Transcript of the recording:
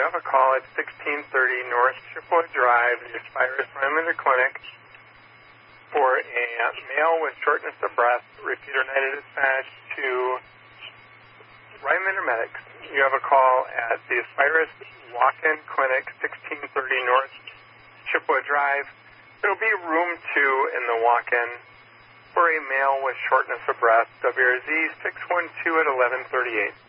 have a call at 1630 North Chippewa Drive, the Aspirus Rhinelander Clinic, for a male with shortness of breath. Repeat or night dispatch to Rhinelander Medics. You have a call at the Aspirus Walk-In Clinic, 1630 North Chippewa Drive. It'll be room 2 in the walk-in for a male with shortness of breath. WRZ 612 at 1138.